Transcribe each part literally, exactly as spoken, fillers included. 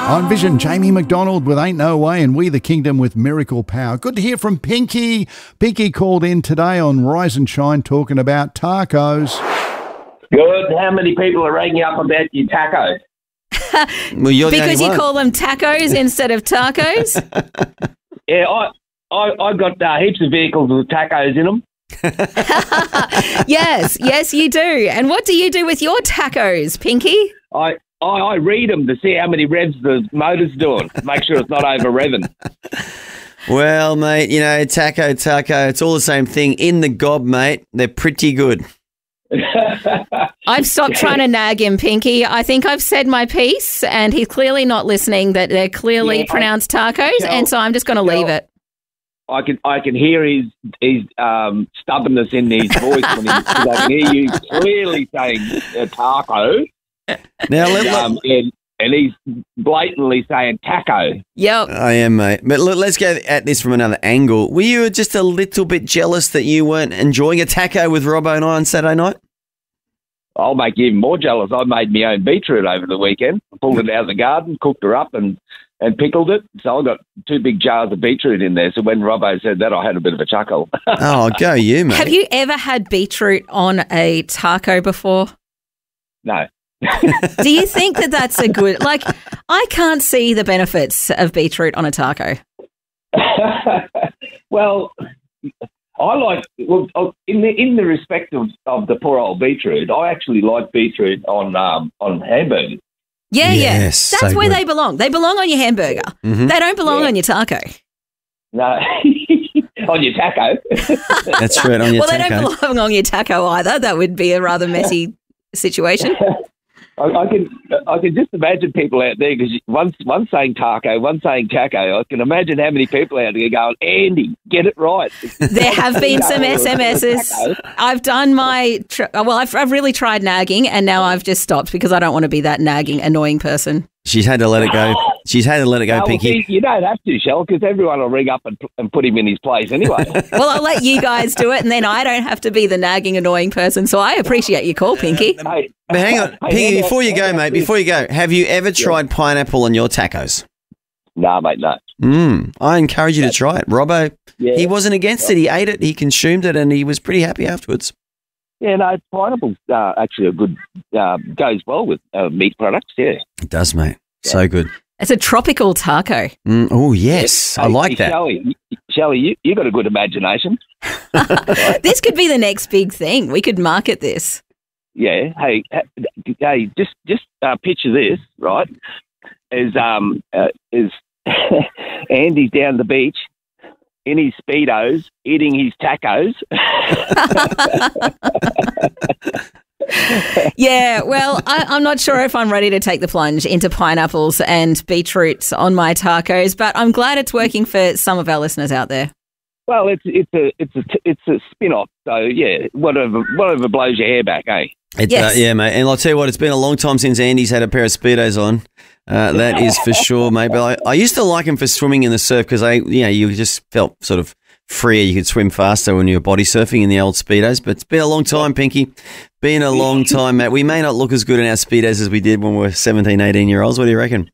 On Vision, Jamie McDonald with Ain't No Way and We the Kingdom with Miracle Power. Good to hear from Pinky. Pinky called in today on Rise and Shine talking about tacos. Good. How many people are ringing up about your tacos? Well, you're the Because only you one. call them tacos instead of tacos? Yeah, I I, I got uh, heaps of vehicles with tacos in them. Yes, yes, you do. And what do you do with your tacos, Pinky? I, I, I read them to see how many revs the motor's doing. Make sure it's not over revving. Well, mate, you know, taco, taco, it's all the same thing. In the gob, mate, they're pretty good. I've stopped trying to nag him, Pinky. I think I've said my piece, and he's clearly not listening, that they're clearly Yeah, pronounced tacos, Shell, and so I'm just going to leave it. I can I can hear his his um, stubbornness in his voice when he, 'cause I can hear you clearly saying uh, taco, Now, let, um, and, and he's blatantly saying taco. Yep. I am, mate. But look, let's go at this from another angle. Were you just a little bit jealous that you weren't enjoying a taco with Robbo and I on Saturday night? I'll make you even more jealous. I made my own beetroot over the weekend. I pulled it out of the garden, cooked her up, and, and pickled it. So I got two big jars of beetroot in there. So when Robbo said that, I had a bit of a chuckle. Oh, go you, mate. Have you ever had beetroot on a taco before? No. Do you think that that's a good, like, I can't see the benefits of beetroot on a taco. Well, I like, well, in the in the respect of, of the poor old beetroot, I actually like beetroot on um, on hamburgers. Yeah, Yes, yeah. That's so where good. they belong. They belong on your hamburger. Mhm. They don't belong Yeah. on your taco. No, on your taco. That's right, on your Well, they taco. don't belong on your taco either. That would be a rather messy situation. I, I can I can just imagine people out there, because one's, one's saying taco, one's saying taco. I can imagine how many people out there going, Andy, get it right. There have been some S M Ses. I've done my, tr- well, I've, I've really tried nagging, and now I've just stopped because I don't want to be that nagging, annoying person. She's had to let it go. She's had to let it go, No, well, Pinky. see, you don't have to, Shell, because everyone will ring up and, p- and put him in his place anyway. Well, I'll let you guys do it, and then I don't have to be the nagging, annoying person. So I appreciate your call, Pinky. Hey, But hang on, hey, Pinky, how before you about- go, how about mate, this? before you go, have you ever tried pineapple on your tacos? Nah, mate, no. Mm, I encourage you to try it. Robbo, Yeah. he wasn't against it. He ate it, he consumed it, and he was pretty happy afterwards. Yeah, no, pineapple's uh, actually a good, uh, goes well with uh, meat products, yeah. It does, mate. So good. It's a tropical taco. Mm, oh, yes. I Hey, like hey, that. Shelley, Shelley, you, you got a good imagination. This could be the next big thing. We could market this. Yeah. Hey, h- hey, just just uh, picture this, right? Is um uh, is Andy's down the beach in his speedos eating his tacos. Yeah, well, I, I'm not sure if I'm ready to take the plunge into pineapples and beetroots on my tacos, but I'm glad it's working for some of our listeners out there. Well, it's it's a it's a it's a spin off. So yeah, whatever whatever blows your hair back, eh? It's, Yes. uh, yeah, mate. And I'll tell you what, it's been a long time since Andy's had a pair of Speedos on. Uh, that is for sure, mate. But I, I used to like him for swimming in the surf because, I, you know, you just felt sort of freer. You could swim faster when you were body surfing in the old Speedos. But it's been a long time, Pinky. Been a long time, mate. We may not look as good in our Speedos as we did when we were seventeen, eighteen-year-olds. What do you reckon?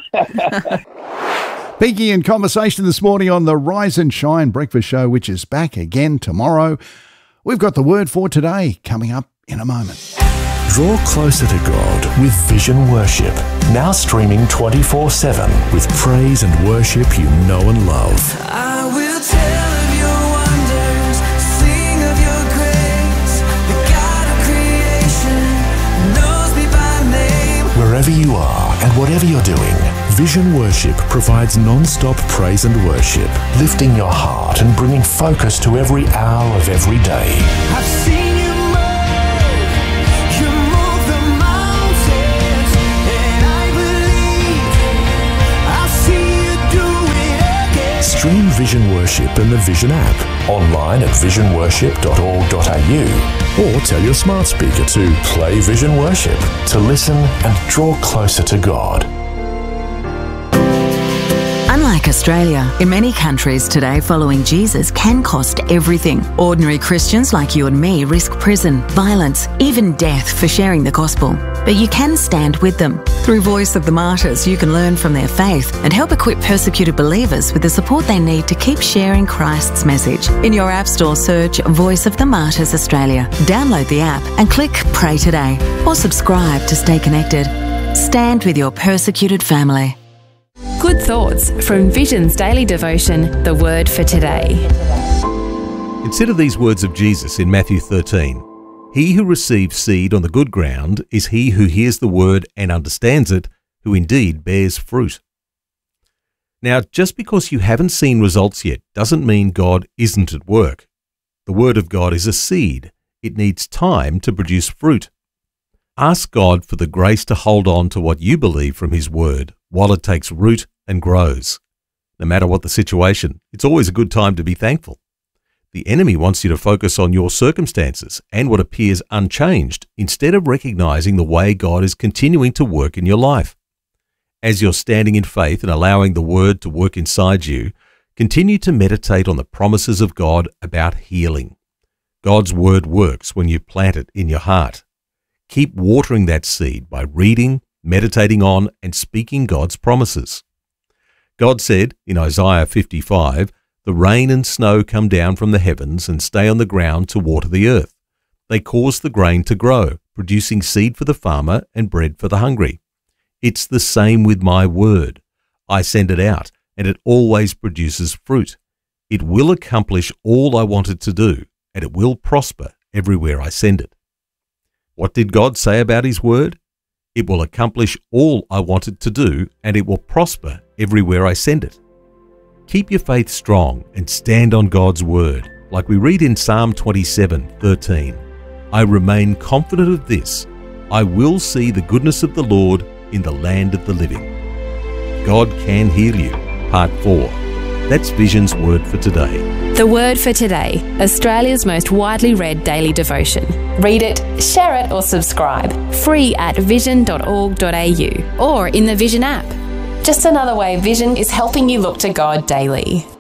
Pinky in conversation this morning on the Rise and Shine Breakfast Show, which is back again tomorrow. We've got the word for today coming up in a moment. Draw closer to God with Vision Worship. Now streaming twenty-four seven with praise and worship you know and love. I will tell of your wonders, sing of your grace. The God of creation knows me by name. Wherever you are and whatever you're doing, Vision Worship provides non-stop praise and worship, lifting your heart and bringing focus to every hour of every day. I've seen you move, you move the mountains, and I believe I'll see you do it again. Stream Vision Worship in the Vision app, online at vision worship dot org dot a u, or tell your smart speaker to play Vision Worship to listen and draw closer to God. Unlike Australia, in many countries today, following Jesus can cost everything. Ordinary Christians like you and me risk prison, violence, even death for sharing the gospel. but you can stand with them. Through Voice of the Martyrs, you can learn from their faith and help equip persecuted believers with the support they need to keep sharing Christ's message. In your App Store, search Voice of the Martyrs Australia. Download the app and click Pray Today or subscribe to stay connected. Stand with your persecuted family. Good thoughts from Vision's daily devotion, The Word for Today. Consider these words of Jesus in Matthew thirteen. He who receives seed on the good ground is he who hears the word and understands it, who indeed bears fruit. Now, just because you haven't seen results yet doesn't mean God isn't at work. The word of God is a seed. It needs time to produce fruit. Ask God for the grace to hold on to what you believe from His word while it takes root and grows. No matter what the situation, it's always a good time to be thankful. The enemy wants you to focus on your circumstances and what appears unchanged instead of recognizing the way God is continuing to work in your life. As you're standing in faith and allowing the word to work inside you, continue to meditate on the promises of God about healing. God's word works when you plant it in your heart. Keep watering that seed by reading, meditating on, and speaking God's promises. God said in Isaiah fifty-five, "The rain and snow come down from the heavens and stay on the ground to water the earth. They cause the grain to grow, producing seed for the farmer and bread for the hungry. It's the same with my word. I send it out, and it always produces fruit. It will accomplish all I want it to do, and it will prosper everywhere I send it." What did God say about His word? It will accomplish all I want it to do, and it will prosper everywhere I send it. Keep your faith strong and stand on God's word, like we read in Psalm twenty-seven thirteen. I remain confident of this: I will see the goodness of the Lord in the land of the living. God can heal you. Part four. That's Vision's Word for Today. The Word for Today, Australia's most widely read daily devotion. Read it, share it, or subscribe. Free at vision dot org dot a u or in the Vision app. Just another way Vision is helping you look to God daily.